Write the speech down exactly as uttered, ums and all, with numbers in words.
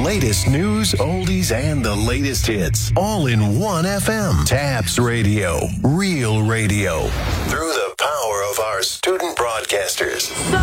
latest news, oldies, and the latest hits. All in one F M. Tabs Radio. Real radio. Through the power of our student broadcasters.